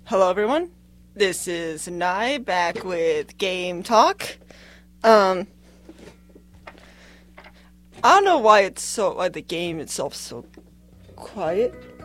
Hello everyone. This is Nye back with Game Talk. I don't know why the game itself is so quiet.